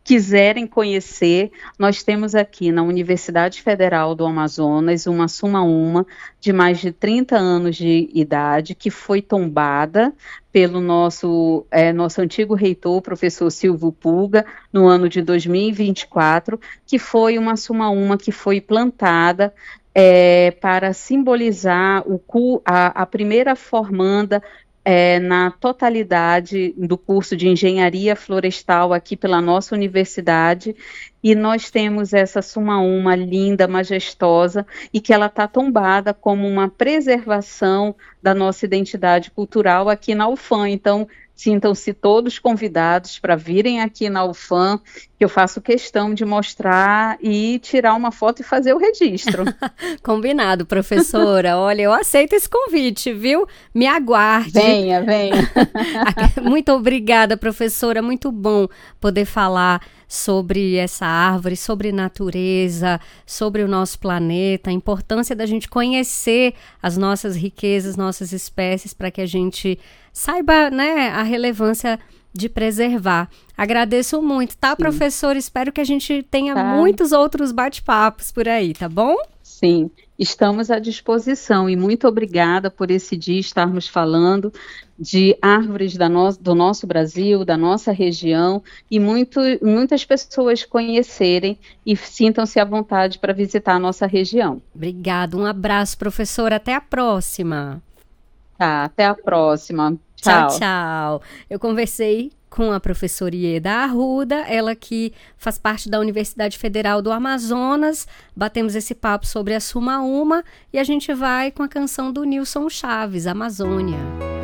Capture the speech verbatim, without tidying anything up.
quiserem conhecer, nós temos aqui na Universidade Federal do Amazonas uma suma-uma de mais de trinta anos de idade, que foi tombada pelo nosso, é, nosso antigo reitor, professor Silvio Pulga, no ano de dois mil e vinte e quatro, que foi uma suma-uma que foi plantada é, para simbolizar o, a, a primeira formanda É, na totalidade do curso de Engenharia Florestal aqui pela nossa universidade, e nós temos essa suma-uma linda, majestosa, e que ela está tombada como uma preservação da nossa identidade cultural aqui na U F A M. Então, sintam-se todos convidados para virem aqui na U F A M, que eu faço questão de mostrar e tirar uma foto e fazer o registro. Combinado, professora. Olha, eu aceito esse convite, viu? Me aguarde. Venha, venha. Muito obrigada, professora. Muito bom poder falar sobre essa árvore, sobre natureza, sobre o nosso planeta, a importância da gente conhecer as nossas riquezas, nossas espécies, para que a gente saiba, né, a relevância de preservar. Agradeço muito, tá, Sim. professora? Espero que a gente tenha tá. muitos outros bate-papos por aí, tá bom? Sim, estamos à disposição e muito obrigada por esse dia estarmos falando de árvores da no, do nosso Brasil, da nossa região, e muito, muitas pessoas conhecerem e sintam-se à vontade para visitar a nossa região. Obrigada, um abraço, professora, até a próxima. Tá, até a próxima. Tchau, tchau. tchau. Eu conversei com a professora Ieda Arruda, ela que faz parte da Universidade Federal do Amazonas. Batemos esse papo sobre a suma-uma e a gente vai com a canção do Nilson Chaves, Amazônia.